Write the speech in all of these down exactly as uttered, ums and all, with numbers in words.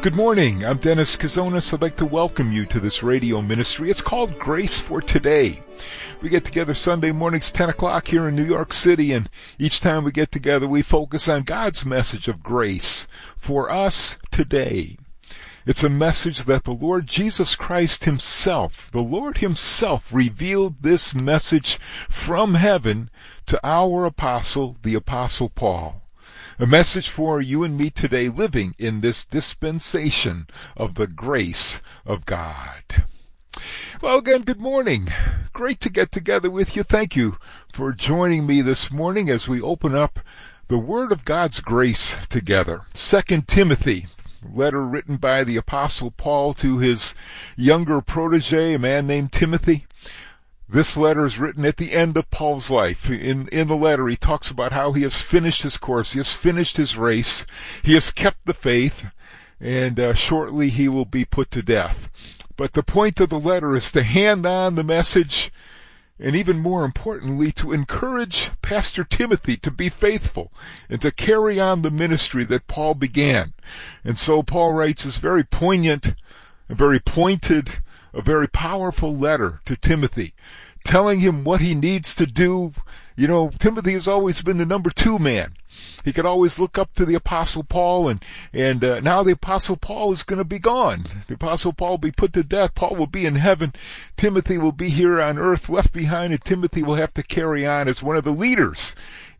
Good morning, I'm Dennis Kazonis. I'd like to welcome you to this radio ministry. It's called Grace for Today. We get together Sunday mornings, ten o'clock here in New York City, and each time we get together we focus on God's message of grace for us today. It's a message that the Lord Jesus Christ Himself, the Lord Himself, revealed this message from heaven to our apostle, the Apostle Paul. A message for you and me today living in this dispensation of the grace of God. Well, again, good morning. Great to get together with you. Thank you for joining me this morning as we open up the Word of God's grace together. Second Timothy, letter written by the Apostle Paul to his younger protege, a man named Timothy. This letter is written at the end of Paul's life. In, in the letter, he talks about how he has finished his course, he has finished his race, he has kept the faith, and uh, shortly he will be put to death. But the point of the letter is to hand on the message, and even more importantly, to encourage Pastor Timothy to be faithful and to carry on the ministry that Paul began. And so Paul writes this very poignant, very pointed, a very powerful letter to Timothy, telling him what he needs to do. You know, Timothy has always been the number two man. He could always look up to the Apostle Paul, and, and uh, now the Apostle Paul is going to be gone. The Apostle Paul will be put to death. Paul will be in heaven. Timothy will be here on earth, left behind, and Timothy will have to carry on as one of the leaders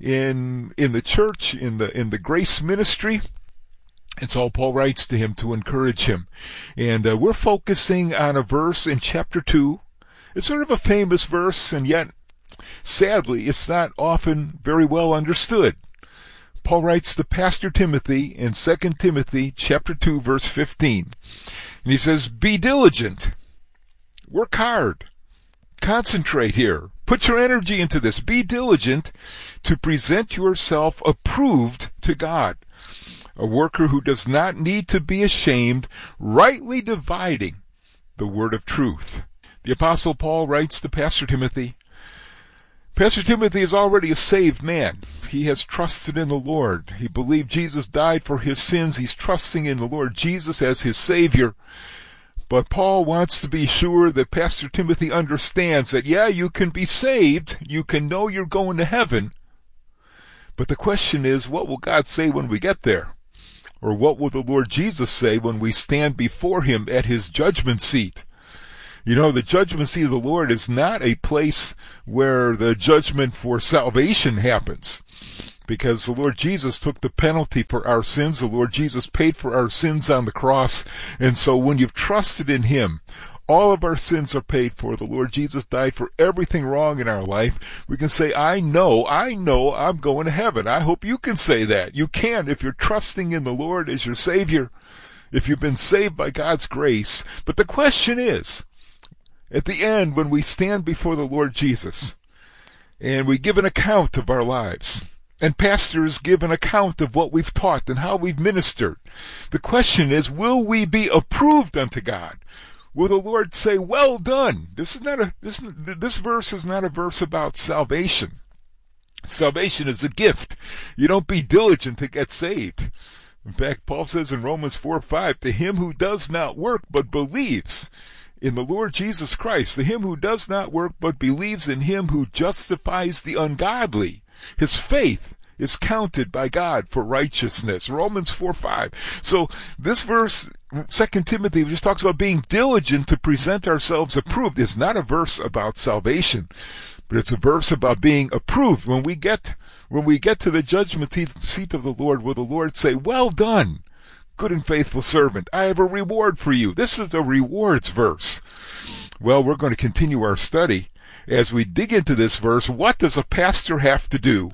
in in the church, in the in the grace ministry. And so Paul writes to him to encourage him. And uh, we're focusing on a verse in chapter two. It's sort of a famous verse, and yet, sadly, it's not often very well understood. Paul writes to Pastor Timothy in Second Timothy chapter two, verse fifteen. And he says, "Be diligent. Work hard. Concentrate here. Put your energy into this. Be diligent to present yourself approved to God. A worker who does not need to be ashamed, rightly dividing the word of truth." The Apostle Paul writes to Pastor Timothy, Pastor Timothy is already a saved man. He has trusted in the Lord. He believed Jesus died for his sins. He's trusting in the Lord Jesus as his Savior. But Paul wants to be sure that Pastor Timothy understands that, yeah, you can be saved. You can know you're going to heaven. But the question is, what will God say when we get there? Or what will the Lord Jesus say when we stand before Him at His judgment seat? You know, the judgment seat of the Lord is not a place where the judgment for salvation happens, because the Lord Jesus took the penalty for our sins. The Lord Jesus paid for our sins on the cross. And so when you've trusted in Him, all of our sins are paid for. The Lord Jesus died for everything wrong in our life. We can say, I know, I know I'm going to heaven. I hope you can say that. You can if you're trusting in the Lord as your Savior, if you've been saved by God's grace. But the question is, at the end, when we stand before the Lord Jesus, and we give an account of our lives, and pastors give an account of what we've taught and how we've ministered, the question is, will we be approved unto God? Will the Lord say, well done? This is not a this, this verse is not a verse about salvation. Salvation is a gift. You don't be diligent to get saved. In fact, Paul says in Romans four five, to him who does not work but believes in the Lord Jesus Christ, to him who does not work but believes in Him who justifies the ungodly, his faith is counted by God for righteousness. Romans four five. So this verse, Second Timothy, just talks about being diligent to present ourselves approved. It's not a verse about salvation, but it's a verse about being approved. When we get when we get to the judgment seat of the Lord, will the Lord say, well done, good and faithful servant, I have a reward for you. This is a rewards verse. Well, we're going to continue our study. As we dig into this verse, what does a pastor have to do?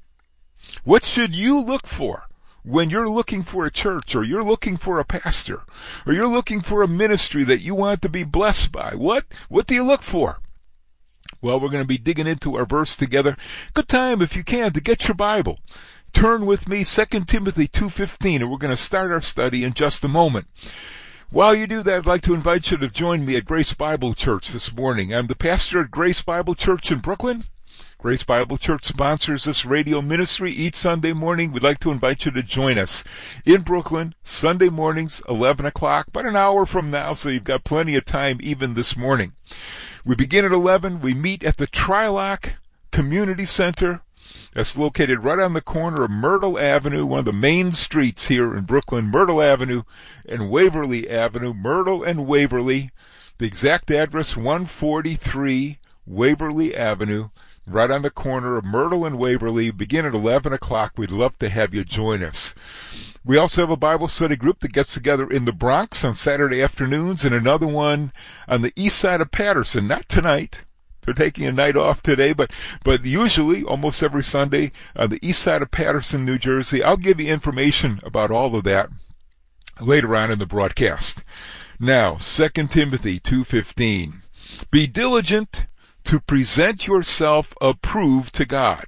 What should you look for when you're looking for a church, or you're looking for a pastor, or you're looking for a ministry that you want to be blessed by? What, what do you look for? Well, we're going to be digging into our verse together. Good time, if you can, to get your Bible. Turn with me, Second Timothy two fifteen, and we're going to start our study in just a moment. While you do that, I'd like to invite you to join me at Grace Bible Church this morning. I'm the pastor at Grace Bible Church in Brooklyn. Grace Bible Church sponsors this radio ministry each Sunday morning. We'd like to invite you to join us in Brooklyn, Sunday mornings, eleven o'clock, about an hour from now, so you've got plenty of time even this morning. We begin at eleven. We meet at the Trilock Community Center. That's located right on the corner of Myrtle Avenue, one of the main streets here in Brooklyn, Myrtle Avenue and Waverly Avenue, Myrtle and Waverly. The exact address, one forty-three Waverly Avenue, right on the corner of Myrtle and Waverly. Begin at eleven o'clock. We'd love to have you join us. We also have a Bible study group that gets together in the Bronx on Saturday afternoons, and another one on the east side of Patterson. Not tonight. They're taking a night off today, but, but usually, almost every Sunday, on the east side of Patterson, New Jersey. I'll give you information about all of that later on in the broadcast. Now, Second Timothy two fifteen. Be diligent to present yourself approved to God.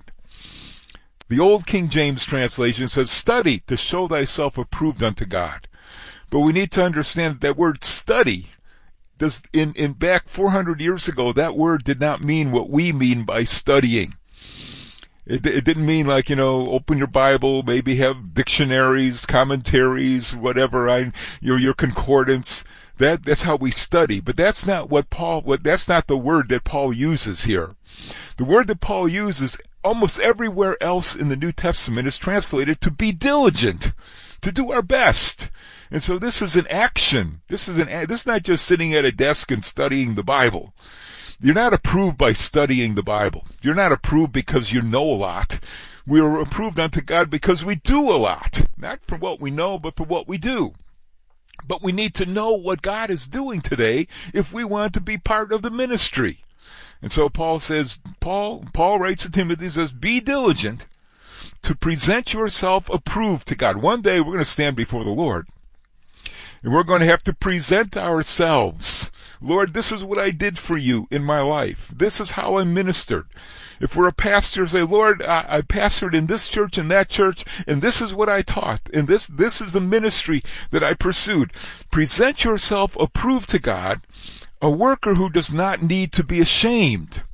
The old King James translation says, study to show thyself approved unto God. But we need to understand that, that word study, does in, in back four hundred years ago, that word did not mean what we mean by studying. It, it didn't mean like, you know, open your Bible, maybe have dictionaries, commentaries, whatever, I, your, your concordance. That, that's how we study. But that's not what Paul, what, that's not the word that Paul uses here. The word that Paul uses almost everywhere else in the New Testament is translated to be diligent, to do our best. And so this is an action. This is an, this is not just sitting at a desk and studying the Bible. You're not approved by studying the Bible. You're not approved because you know a lot. We are approved unto God because we do a lot. Not for what we know, but for what we do. But we need to know what God is doing today if we want to be part of the ministry. And so Paul says, Paul, Paul writes to Timothy, says, be diligent to present yourself approved to God. One day we're going to stand before the Lord. And we're going to have to present ourselves. Lord, this is what I did for you in my life. This is how I ministered. If we're a pastor, say, Lord, I, I pastored in this church and that church, and this is what I taught, and this, this is the ministry that I pursued. Present yourself approved to God, a worker who does not need to be ashamed.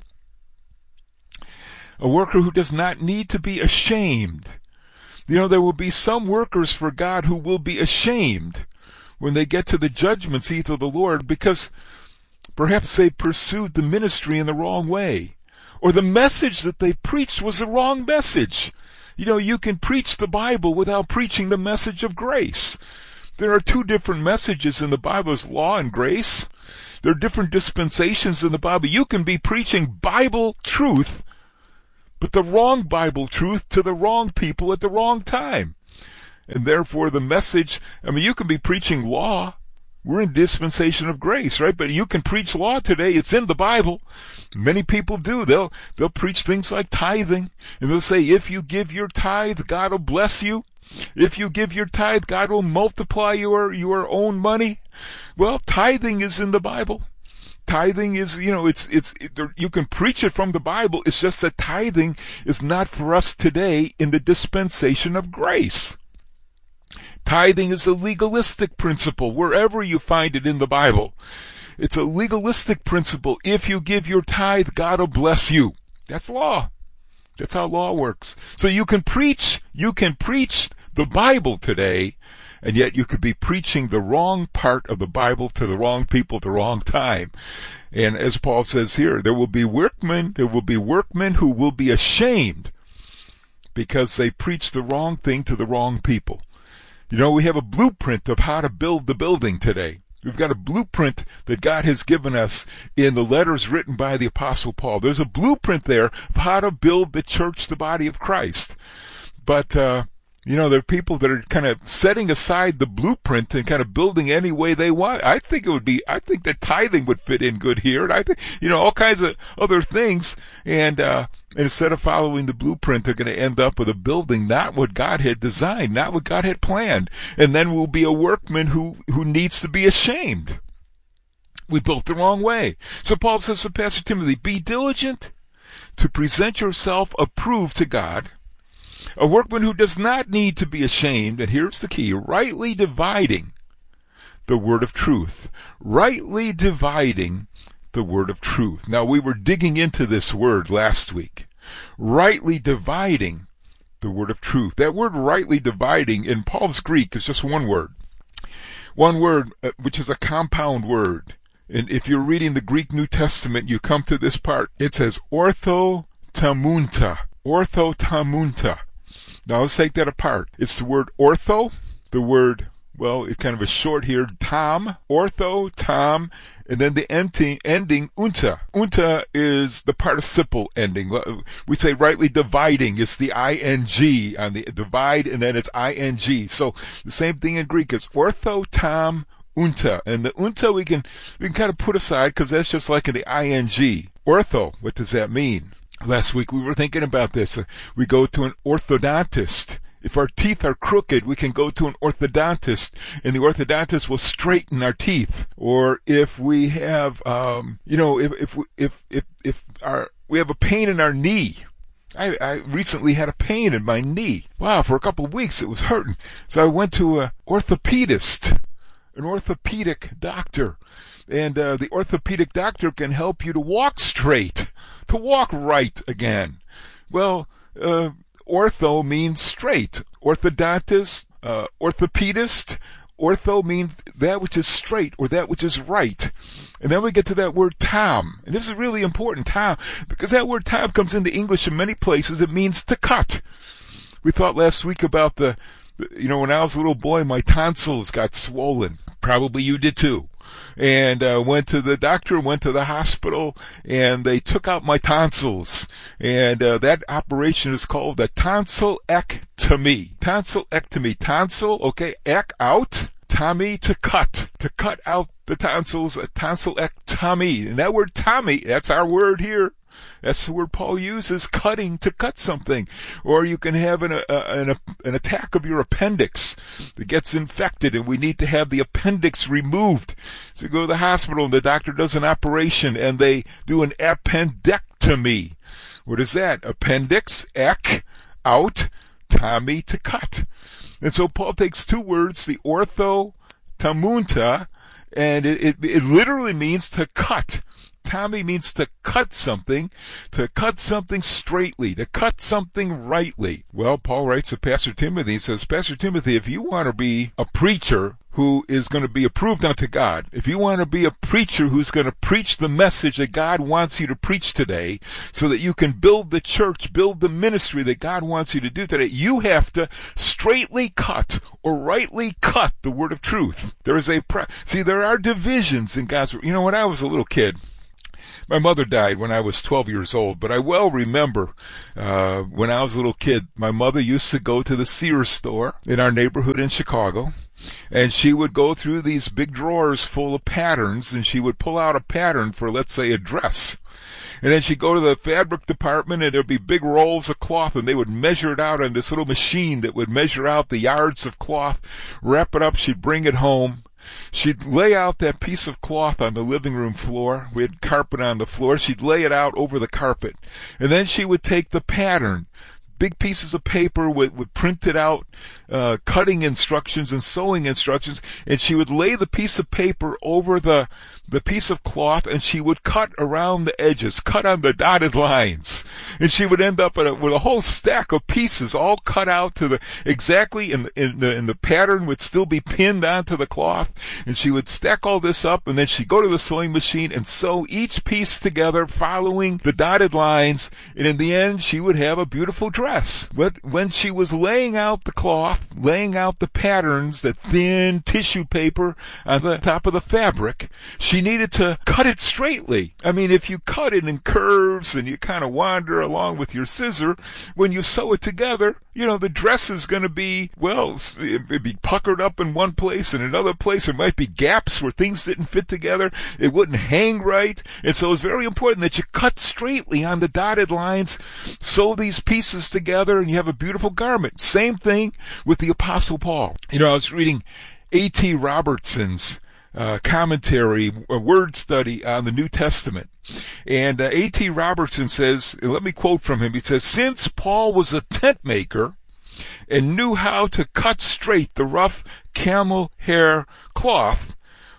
A worker who does not need to be ashamed. You know, there will be some workers for God who will be ashamed when they get to the judgment seat of the Lord because perhaps they pursued the ministry in the wrong way. Or the message that they preached was the wrong message. You know, you can preach the Bible without preaching the message of grace. There are two different messages in the Bible, is law and grace. There are different dispensations in the Bible. You can be preaching Bible truth, but the wrong Bible truth to the wrong people at the wrong time. And therefore the message, I mean, you can be preaching law. We're in dispensation of grace, right? But you can preach law today. It's in the Bible. Many people do. They'll, they'll preach things like tithing. And they'll say, if you give your tithe, God will bless you. If you give your tithe, God will multiply your, your own money. Well, tithing is in the Bible. Tithing is, you know, it's, it's, it, you can preach it from the Bible. It's just that tithing is not for us today in the dispensation of grace. Tithing is a legalistic principle wherever you find it in the Bible. It's a legalistic principle. If you give your tithe, God will bless you. That's law. That's how law works. So you can preach, you can preach the Bible today, and yet you could be preaching the wrong part of the Bible to the wrong people at the wrong time. And as Paul says here, there will be workmen, there will be workmen who will be ashamed because they preach the wrong thing to the wrong people. You know, we have a blueprint of how to build the building today. We've got a blueprint that God has given us in the letters written by the Apostle Paul. There's a blueprint there of how to build the church, the body of Christ. But, uh, you know, there are people that are kind of setting aside the blueprint and kind of building any way they want. I think it would be, I think that tithing would fit in good here. And I think, you know, all kinds of other things. And, uh, instead of following the blueprint, they're going to end up with a building not what God had designed, not what God had planned. And then we'll be a workman who, who needs to be ashamed. We built the wrong way. So Paul says to Pastor Timothy, be diligent to present yourself approved to God, a workman who does not need to be ashamed, and here's the key, rightly dividing the word of truth. Rightly dividing the word of truth. Now, we were digging into this word last week. rightly dividing the word of truth. That word rightly dividing in Paul's Greek is just one word. One word, uh, which is a compound word. And if you're reading the Greek New Testament, you come to this part. It says orthotamunta. Orthotamunta. Now let's take that apart. It's the word ortho, the word, well, it kind of is short here, tam, ortho, tam, and then the ending, ending unta. Unta is the participle ending. We say rightly dividing. It's the ing on the divide, and then it's ing. So the same thing in Greek. It's ortho, tam, unta. And the unta we can, we can kind of put aside because that's just like in the ing. Ortho, what does that mean? Last week we were thinking about this. Uh, we go to an orthodontist. If our teeth are crooked, we can go to an orthodontist, and the orthodontist will straighten our teeth. Or if we have, um, you know, if if if if if our we have a pain in our knee. I, I recently had a pain in my knee. Wow, for a couple of weeks it was hurting. So I went to an orthopedist, an orthopedic doctor, and uh, the orthopedic doctor can help you to walk straight, to walk right again. Well, uh, ortho means straight. Orthodontist, uh, orthopedist. Ortho means that which is straight or that which is right. And then we get to that word tam. And this is really important, tam, because that word tam comes into English in many places. It means to cut. We thought last week about the, you know, when I was a little boy, my tonsils got swollen. Probably you did too. And uh, went to the doctor, went to the hospital, and they took out my tonsils. And uh, that operation is called a tonsillectomy. Tonsillectomy. Tonsil, okay, ek out, tommy to cut. To cut out the tonsils, a tonsillectomy. And that word tommy, that's our word here. That's the word Paul uses, cutting, to cut something. Or you can have an, a, an, an attack of your appendix that gets infected, and we need to have the appendix removed. So you go to the hospital, and the doctor does an operation, and they do an appendectomy. What is that? Appendix, ek, out, tommy, to cut. And so Paul takes two words, the ortho, tamunta, and it, it, it literally means to cut. Tommy means to cut something, to cut something straightly, to cut something rightly. Well, Paul writes to Pastor Timothy, he says, Pastor Timothy, if you want to be a preacher who is going to be approved unto God, if you want to be a preacher who's going to preach the message that God wants you to preach today, so that you can build the church, build the ministry that God wants you to do today, you have to straightly cut or rightly cut the word of truth. There is a, pro- see, there are divisions in God's word. You know, when I was a little kid, my mother died when I was twelve years old, but I well remember uh, when I was a little kid, my mother used to go to the Sears store in our neighborhood in Chicago, and she would go through these big drawers full of patterns, and she would pull out a pattern for, let's say, a dress. And then she'd go to the fabric department, and there'd be big rolls of cloth, and they would measure it out on this little machine that would measure out the yards of cloth, wrap it up, she'd bring it home. She'd lay out that piece of cloth on the living room floor. We had carpet on the floor. She'd lay it out over the carpet. And then she would take the pattern, big pieces of paper with, with printed out uh, cutting instructions and sewing instructions, and she would lay the piece of paper over the the piece of cloth, and she would cut around the edges, cut on the dotted lines, and she would end up with a, with a whole stack of pieces all cut out to the exactly in the, in the in the pattern would still be pinned onto the cloth, and she would stack all this up, and then she'd go to the sewing machine and sew each piece together following the dotted lines, and in the end she would have a beautiful dress. But when she was laying out the cloth, laying out the patterns, that thin tissue paper on the top of the fabric, she needed to cut it straightly. I mean, if you cut it in curves and you kind of wander along with your scissor, when you sew it together, you know, the dress is going to be, well, it'd be puckered up in one place, and another place there might be gaps where things didn't fit together. It wouldn't hang right. And so it's very important that you cut straightly on the dotted lines, sew these pieces together, and you have a beautiful garment. Same thing with the Apostle Paul. You know, I was reading A T Robertson's Uh, commentary, a word study on the New Testament. And uh, A T Robertson says, let me quote from him, he says, since Paul was a tent maker and knew how to cut straight the rough camel hair cloth,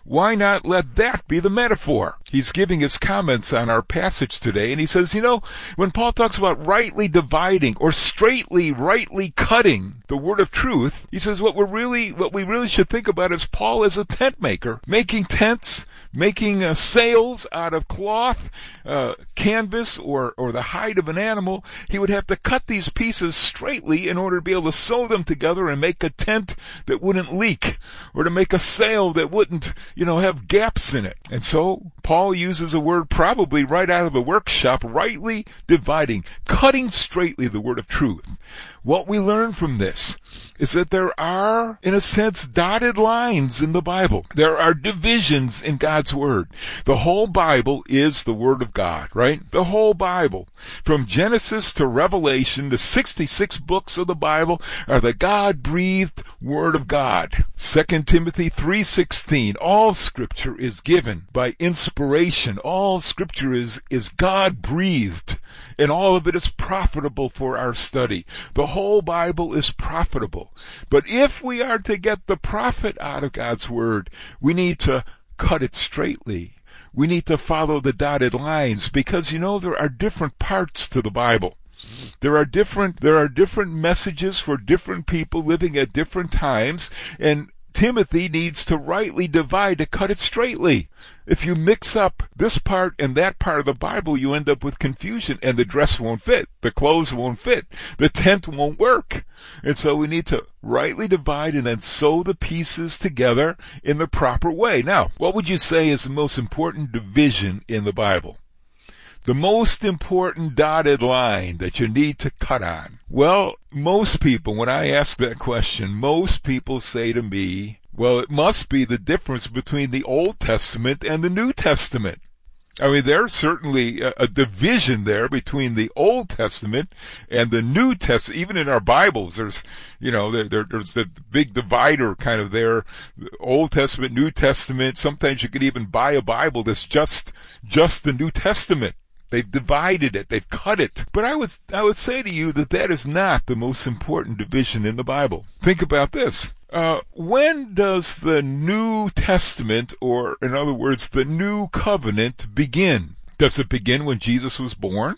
Why not let that be the metaphor? He's giving his comments on our passage today, and he says, you know, when Paul talks about rightly dividing or straightly, rightly cutting the word of truth, he says what we're really, what we really should think about is Paul as a tent maker, making tents, making uh, sails out of cloth, uh, canvas, or, or the hide of an animal. He would have to cut these pieces straightly in order to be able to sew them together and make a tent that wouldn't leak, or to make a sail that wouldn't, you know, have gaps in it. And so Paul uses a word probably right out of the workshop, rightly dividing, cutting straightly the word of truth. What we learn from this is that there are, in a sense, dotted lines in the Bible. There are divisions in God's Word. The whole Bible is the Word of God, right? The whole Bible. From Genesis to Revelation, the sixty-six books of the Bible are the God-breathed Word of God. Second Timothy three sixteen, all Scripture is given by inspiration. All Scripture is, is God-breathed, and all of it is profitable for our study. The whole Bible is profitable. But if we are to get the profit out of God's Word, we need to cut it straightly. We need to follow the dotted lines, because, you know, there are different parts to the Bible. There are different, there are different messages for different people living at different times, and Timothy needs to rightly divide, to cut it straightly. If you mix up this part and that part of the Bible, you end up with confusion, and the dress won't fit, the clothes won't fit, the tent won't work. And so we need to rightly divide and then sew the pieces together in the proper way. Now, what would you say is the most important division in the Bible? The most important dotted line that you need to cut on? Well, most people, when I ask that question, most people say to me, well, it must be the difference between the Old Testament and the New Testament. I mean, there's certainly a, a division there between the Old Testament and the New Testament. Even in our Bibles, there's, you know, there, there, there's the big divider kind of there. Old Testament, New Testament. Sometimes you could even buy a Bible that's just, just the New Testament. They've divided it. They've cut it. But I would, I would say to you that that is not the most important division in the Bible. Think about this. Uh, when does the New Testament, or in other words, the New Covenant, begin? Does it begin when Jesus was born?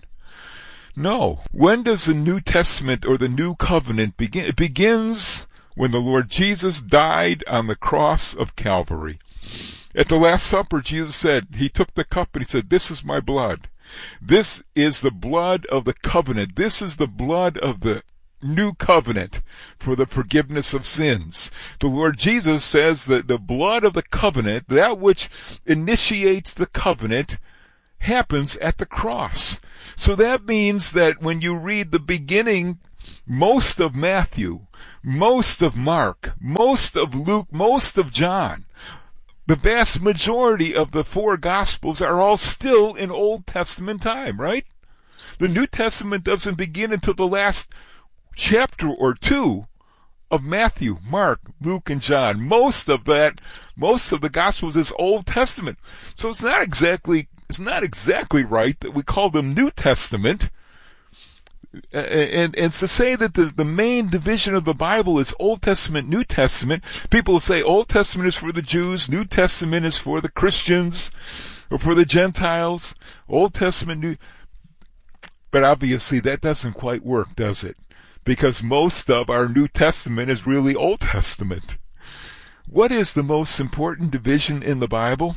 No. When does the New Testament or the New Covenant begin? It begins when the Lord Jesus died on the cross of Calvary. At the Last Supper, Jesus said, he took the cup and he said, "This is my blood. This is the blood of the covenant. This is the blood of the new covenant for the forgiveness of sins." The Lord Jesus says that the blood of the covenant, that which initiates the covenant, happens at the cross. So that means that when you read the beginning, most of Matthew, most of Mark, most of Luke, most of John, the vast majority of the four Gospels are all still in Old Testament time, right? The New Testament doesn't begin until the last chapter or two of Matthew, Mark, Luke, and John. Most of that, most of the Gospels is Old Testament. So it's not exactly, it's not exactly right that we call them New Testament. And, and, and to say that the, the main division of the Bible is Old Testament, New Testament, people will say Old Testament is for the Jews, New Testament is for the Christians, or for the Gentiles, Old Testament, New... But obviously that doesn't quite work, does it? Because most of our New Testament is really Old Testament. What is the most important division in the Bible?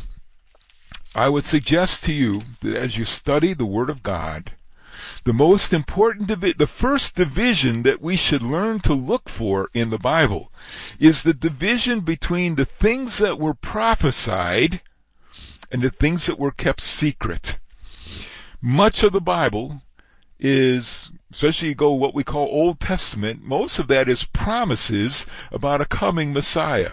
I would suggest to you that as you study the Word of God, the most important divi- the first division that we should learn to look for in the Bible is the division between the things that were prophesied and the things that were kept secret. Much of the Bible is, especially you go what we call Old Testament, most of that is promises about a coming Messiah.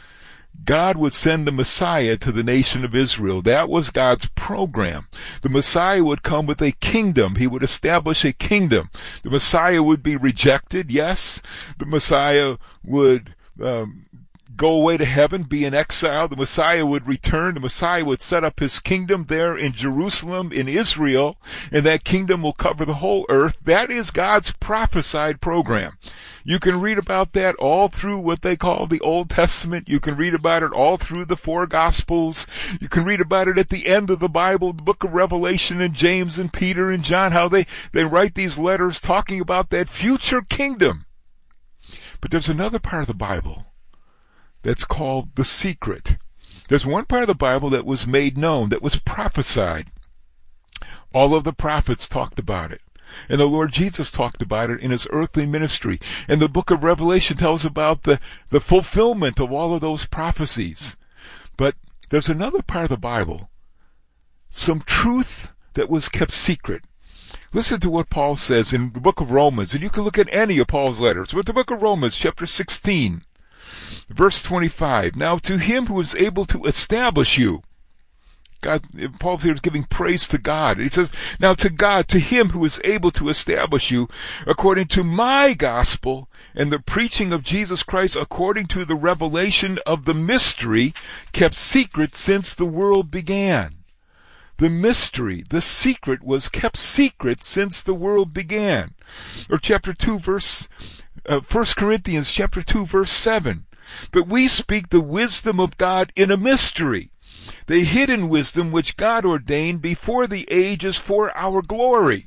God would send the Messiah to the nation of Israel. That was God's program. The Messiah would come with a kingdom. He would establish a kingdom. The Messiah would be rejected, yes. The Messiah would um, go away to heaven, be in exile. The Messiah would return. The Messiah would set up his kingdom there in Jerusalem, in Israel, and that kingdom will cover the whole earth. That is God's prophesied program. You can read about that all through what they call the Old Testament. You can read about it all through the four Gospels. You can read about it at the end of the Bible, the book of Revelation, and James and Peter and John, how they, they write these letters talking about that future kingdom. But there's another part of the Bible that's called the secret. There's one part of the Bible that was made known, that was prophesied. All of the prophets talked about it. And the Lord Jesus talked about it in his earthly ministry. And the book of Revelation tells about the, the fulfillment of all of those prophecies. But there's another part of the Bible, some truth that was kept secret. Listen to what Paul says in the book of Romans, and you can look at any of Paul's letters. But the book of Romans, chapter sixteen, verse twenty-five. Now to him who is able to establish you, God, Paul's here giving praise to God. He says, now to God, to him who is able to establish you, according to my gospel and the preaching of Jesus Christ, according to the revelation of the mystery kept secret since the world began. The mystery, the secret was kept secret since the world began. Or chapter two, verse, uh, First Corinthians chapter two, verse seven. But we speak the wisdom of God in a mystery, the hidden wisdom which God ordained before the ages for our glory,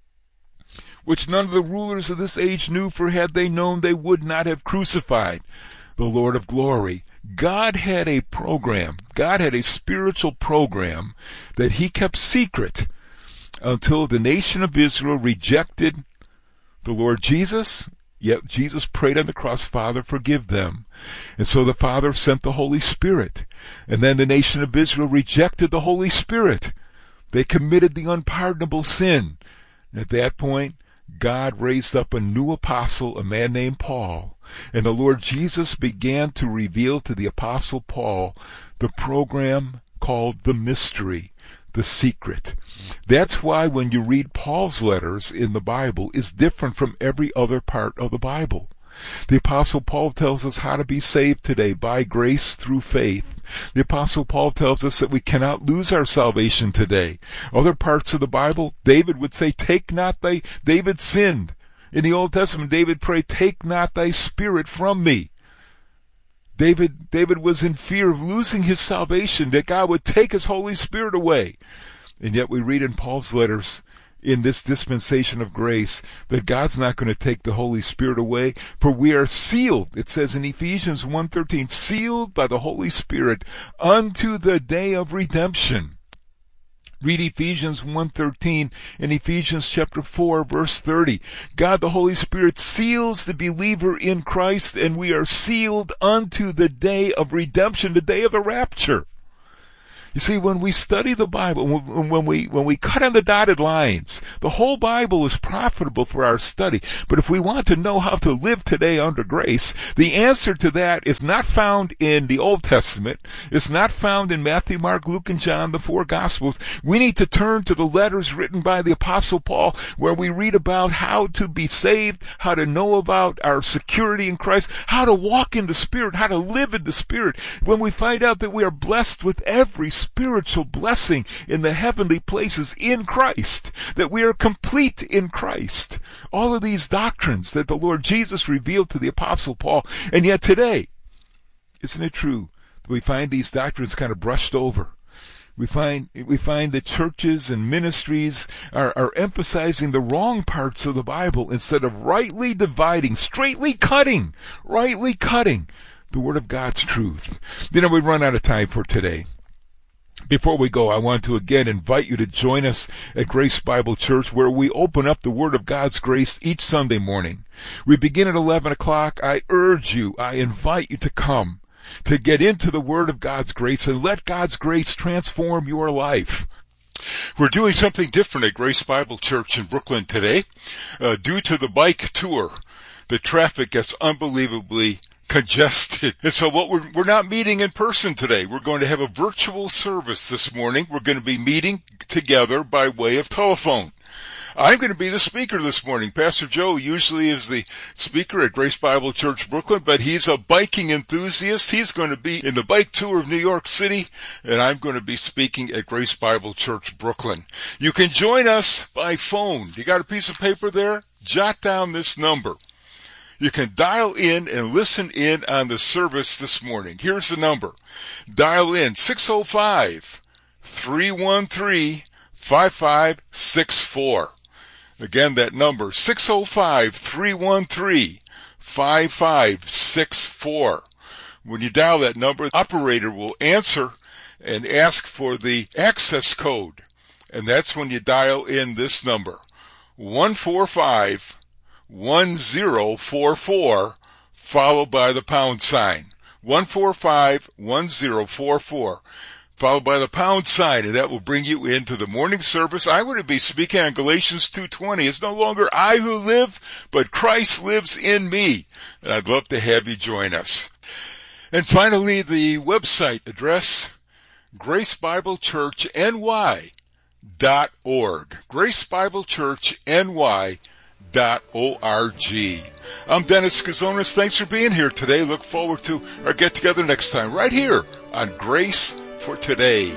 which none of the rulers of this age knew, for had they known, they would not have crucified the Lord of glory. God had a program. God had a spiritual program that he kept secret until the nation of Israel rejected the Lord Jesus. Yet Jesus prayed on the cross, Father, forgive them. And so the Father sent the Holy Spirit. And then the nation of Israel rejected the Holy Spirit. They committed the unpardonable sin. And at that point, God raised up a new apostle, a man named Paul. And the Lord Jesus began to reveal to the apostle Paul the program called the mystery, the secret. That's why when you read Paul's letters in the Bible, it's different from every other part of the Bible. The Apostle Paul tells us how to be saved today by grace through faith. The Apostle Paul tells us that we cannot lose our salvation today. Other parts of the Bible, David would say, take not thy, David sinned. In the Old Testament, David prayed, take not thy spirit from me. David, David was in fear of losing his salvation, that God would take his Holy Spirit away. And yet we read in Paul's letters, in this dispensation of grace, that God's not going to take the Holy Spirit away, for we are sealed, it says in Ephesians one thirteen, sealed by the Holy Spirit unto the day of redemption. Read Ephesians one thirteen and Ephesians chapter four, verse thirty. God the Holy Spirit seals the believer in Christ, and we are sealed unto the day of redemption, the day of the rapture. You see, when we study the Bible, when we, when we cut on the dotted lines, the whole Bible is profitable for our study. But if we want to know how to live today under grace, the answer to that is not found in the Old Testament. It's not found in Matthew, Mark, Luke, and John, the four Gospels. We need to turn to the letters written by the Apostle Paul, where we read about how to be saved, how to know about our security in Christ, how to walk in the Spirit, how to live in the Spirit. When we find out that we are blessed with every spiritual blessing in the heavenly places in Christ, that we are complete in Christ. All of these doctrines that the Lord Jesus revealed to the Apostle Paul. And yet today, isn't it true that we find these doctrines kind of brushed over? We find, we find that churches and ministries are, are emphasizing the wrong parts of the Bible instead of rightly dividing, straightly cutting, rightly cutting the Word of God's truth. You know, we run out of time for today. Before we go, I want to again invite you to join us at Grace Bible Church, where we open up the Word of God's grace each Sunday morning. We begin at eleven o'clock. I urge you, I invite you to come, to get into the Word of God's grace and let God's grace transform your life. We're doing something different at Grace Bible Church in Brooklyn today. Uh, due to the bike tour, the traffic gets unbelievably congested. And so what we're, we're not meeting in person today. We're going to have a virtual service this morning. We're going to be meeting together by way of telephone. I'm going to be the speaker this morning. Pastor Joe usually is the speaker at Grace Bible Church Brooklyn, but he's a biking enthusiast. He's going to be in the bike tour of New York City, and I'm going to be speaking at Grace Bible Church Brooklyn. You can join us by phone. You got a piece of paper there? Jot down this number. You can dial in and listen in on the service this morning. Here's the number. Dial in six oh five, three one three, five five six four. Again, that number, six oh five, three one three, five five six four. When you dial that number, the operator will answer and ask for the access code. And that's when you dial in this number, one four five, one zero four four, followed by the pound sign. one four five, one zero four four, followed by the pound sign, and that will bring you into the morning service. I would be speaking on Galatians two twenty. It's no longer I who live, but Christ lives in me. And I'd love to have you join us. And finally, the website address, grace bible church n y dot org. grace bible church n y dot org. I'm Dennis Kazonis. Thanks for being here today. Look forward to our get-together next time right here on Grace for Today.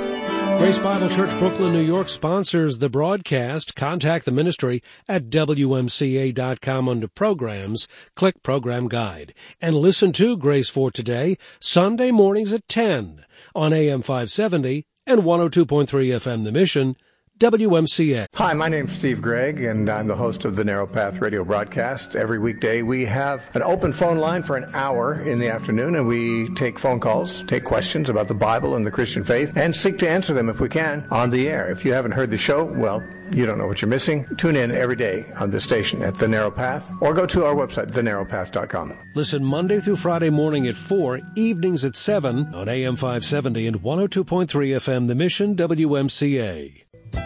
Grace Bible Church Brooklyn, New York sponsors the broadcast. Contact the ministry at W M C A dot com under Programs. Click Program Guide. And listen to Grace for Today Sunday mornings at ten on A M five seventy and one oh two point three F M The Mission, W M C A. Hi, my name's Steve Gregg, and I'm the host of the Narrow Path Radio broadcast. Every weekday, we have an open phone line for an hour in the afternoon, and we take phone calls, take questions about the Bible and the Christian faith, and seek to answer them, if we can, on the air. If you haven't heard the show, well, you don't know what you're missing. Tune in every day on this station at The Narrow Path, or go to our website, the narrow path dot com. Listen Monday through Friday morning at four, evenings at seven on A M five seventy and one oh two point three F M The Mission, W M C A.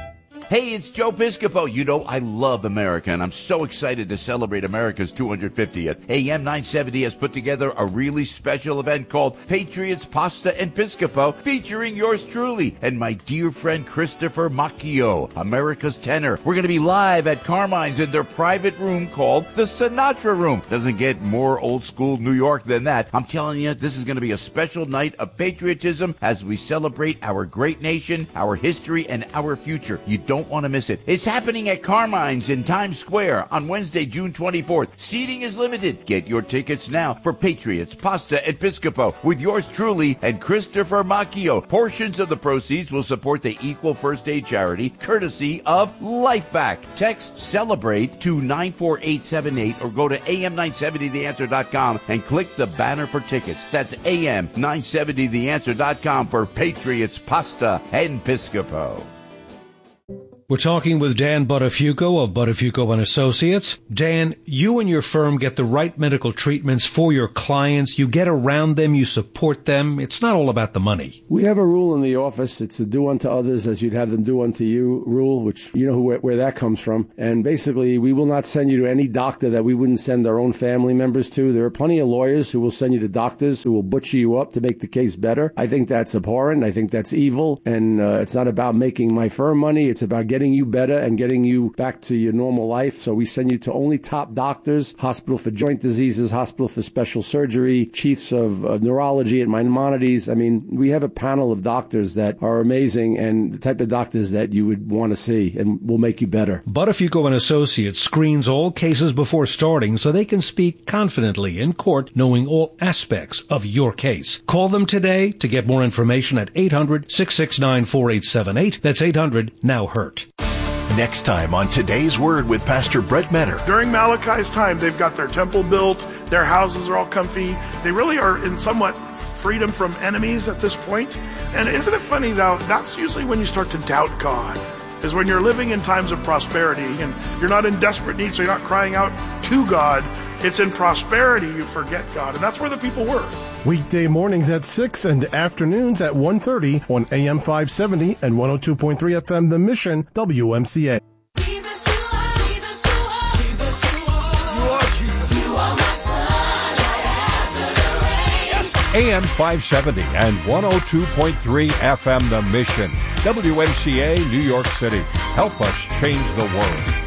Hey, it's Joe Piscopo. You know, I love America, and I'm so excited to celebrate America's two hundred fiftieth. A M nine seventy has put together a really special event called Patriots, Pasta, and Piscopo, featuring yours truly and my dear friend Christopher Macchio, America's tenor. We're going to be live at Carmine's in their private room called the Sinatra Room. Doesn't get more old school New York than that. I'm telling you, this is going to be a special night of patriotism as we celebrate our great nation, our history, and our future. You don't want to miss it. It's happening at Carmine's in Times Square on Wednesday, June twenty-fourth. Seating is limited. Get your tickets now for Patriots, Pasta, and Piscopo with yours truly and Christopher Macchio. Portions of the proceeds will support the Equal First Aid charity, courtesy of LifeVac. Text CELEBRATE to nine four eight seven eight or go to A M nine seventy the answer dot com and click the banner for tickets. That's A M nine seventy the answer dot com for Patriots, Pasta, and Piscopo. We're talking with Dan Buttafuoco of Buttafuoco and Associates. Dan, you and your firm get the right medical treatments for your clients. You get around them, you support them. It's not all about the money. We have a rule in the office. It's a do unto others as you'd have them do unto you rule, which you know who, where that comes from. And basically, we will not send you to any doctor that we wouldn't send our own family members to. There are plenty of lawyers who will send you to doctors who will butcher you up to make the case better. I think that's abhorrent. I think that's evil. And uh, it's not about making my firm money. It's about getting you better and getting you back to your normal life. So we send you to only top doctors, hospital for joint diseases, hospital for special surgery, chiefs of uh, neurology at Maimonides. I mean, we have a panel of doctors that are amazing and the type of doctors that you would want to see and will make you better. Buttafuoco and Associates screens all cases before starting so they can speak confidently in court, knowing all aspects of your case. Call them today to get more information at eight hundred, six six nine, four eight seven eight. That's eight hundred, now hurt. Next time on Today's Word with Pastor Brett Metter. During Malachi's time, they've got their temple built, their houses are all comfy. They really are in somewhat freedom from enemies at this point. And isn't it funny, though, that's usually when you start to doubt God, is when you're living in times of prosperity and you're not in desperate need, so you're not crying out to God. It's in prosperity you forget God, and that's where the people were. Weekday mornings at six and afternoons at one thirty on A M five seventy and one oh two point three F M The Mission, W M C A. Jesus, you are, Jesus, you are, Jesus, you are, you are Jesus, you are my son, right after the rain. Yes. A M five seventy and one oh two point three F M The Mission, W M C A, New York City. Help us change the world.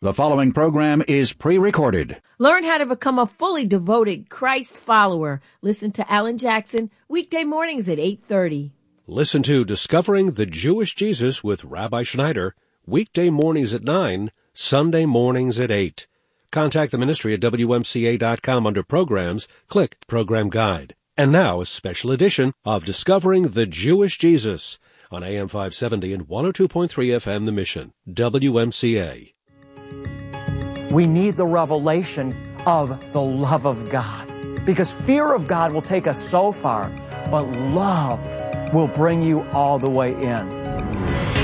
The following program is pre-recorded. Learn how to become a fully devoted Christ follower. Listen to Alan Jackson weekday mornings at eight thirty. Listen to Discovering the Jewish Jesus with Rabbi Schneider weekday mornings at nine, Sunday mornings at eight. Contact the ministry at W M C A dot com under Programs. Click Program Guide. And now a special edition of Discovering the Jewish Jesus on A M five seventy and one oh two point three F M The Mission, W M C A. We need the revelation of the love of God, because fear of God will take us so far, but love will bring you all the way in.